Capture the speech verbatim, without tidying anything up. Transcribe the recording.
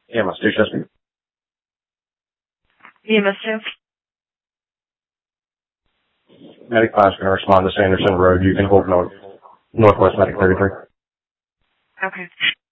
E M S two, Chesapeake. E M S two. Medic five is going to respond to Sanderson Road. You can hold north, northwest Medic thirty-three. Okay.